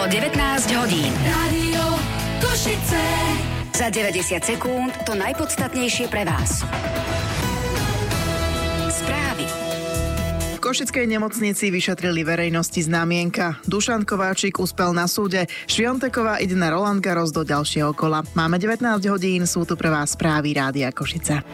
Bolo 19 hodín. Rádio Košice. Za 90 sekúnd to najpodstatnejšie pre vás. Správy. V Košickej nemocnici vyšetrili verejnosti známienka. Dušan Kováčik uspel na súde. Švionteková ide na Roland Garros do ďalšieho kola. Máme 19 hodín, sú tu pre vás správy Rádia Košice.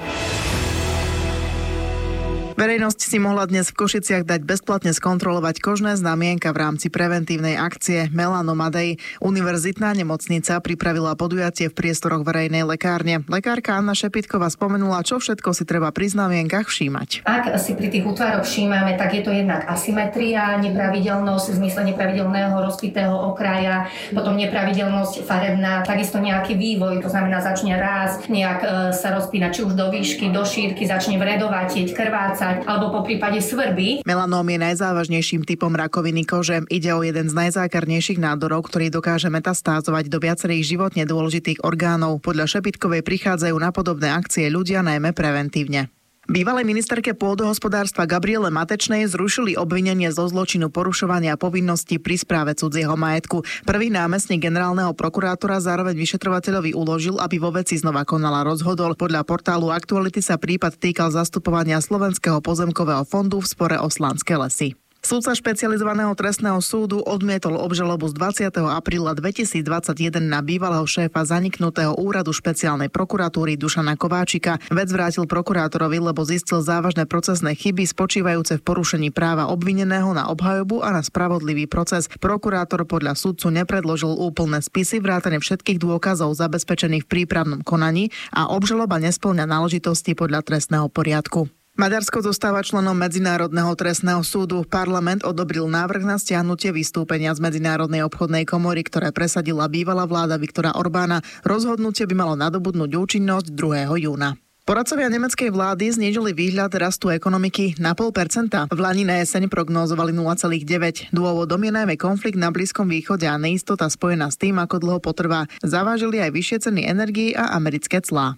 Verejnosť si mohla dnes v Košiciach dať bezplatne skontrolovať kožné znamienka v rámci preventívnej akcie Melanom Day. Univerzitná nemocnica pripravila podujatie v priestoroch verejnej lekárne. Lekárka Anna Šepitková spomenula, čo všetko si treba pri znamienkach všímať. Ak si pri tých útvaroch všímame, tak je to jednak asymetria, nepravidelnosť v zmysle nepravidelného rozpitého okraja, potom nepravidelnosť farebná, takisto nejaký vývoj, to znamená začne rásť, nejak sa rozpína či už do výšky, do šírky, začne vredovatiť, krvácať alebo po prípade svrbí. Melanóm je najzávažnejším typom rakoviny kože. Ide o jeden z najzákarnejších nádorov, ktorý dokáže metastázovať do viacerých životne dôležitých orgánov. Podľa Šepitkovej prichádzajú na podobné akcie ľudia najmä preventívne. Bývalej ministerke pôdohospodárstva Gabriele Matečnej zrušili obvinenie zo zločinu porušovania povinností pri správe cudzieho majetku. Prvý námestník generálneho prokurátora zároveň vyšetrovateľovi uložil, aby vo veci znova konala rozhodol. Podľa portálu Aktuality sa prípad týkal zastupovania Slovenského pozemkového fondu v spore o Slánske lesy. Sudca špecializovaného trestného súdu odmietol obžalobu z 20. apríla 2021 na bývalého šéfa zaniknutého úradu špeciálnej prokuratúry Dušana Kováčika. Vec vrátil prokurátorovi, lebo zistil závažné procesné chyby spočívajúce v porušení práva obvineného na obhajobu a na spravodlivý proces. Prokurátor podľa sudcu nepredložil úplné spisy vrátane všetkých dôkazov zabezpečených v prípravnom konaní a obžaloba nespĺňa náležitosti podľa trestného poriadku. Maďarsko zostáva členom Medzinárodného trestného súdu. Parlament odobril návrh na stiahnutie vystúpenia z Medzinárodnej obchodnej komory, ktoré presadila bývalá vláda Viktora Orbána. Rozhodnutie by malo nadobudnúť účinnosť 2. júna. Poradcovia nemeckej vlády znížili výhľad rastu ekonomiky na 0,5%. V lani na jeseň prognózovali 0,9%. Dôvodom je najmä konflikt na Blízkom východe a neistota spojená s tým, ako dlho potrvá. Zavážili aj vyššie ceny energií a americké clá.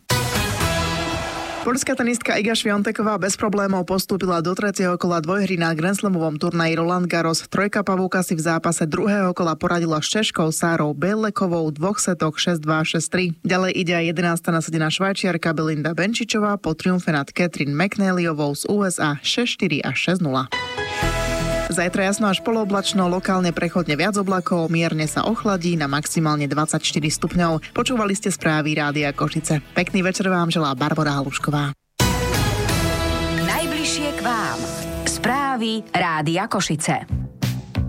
Poľská tenistka Iga Švionteková bez problémov postúpila do 3. kola dvojhry na Grand Slamovom turnaji Roland Garros. Trojka pavúka si v zápase 2. kola poradila s Češkou Sárou Bejlekovou v 2 setoch 6-2, 6-3. Ďalej ide aj 11. nasadená Švajčiarka Belinda Benčičová po triumfe nad Catherine McNeelyovou z USA 6-4 a 6-0. Zajtra jasno až polooblačno, lokálne prechodne viac oblakov, mierne sa ochladí na maximálne 24 stupňov. Počúvali ste správy Rádia Košice. Pekný večer vám želá Barbora Halušková. Najbližšie k vám. Správy Rádia Košice.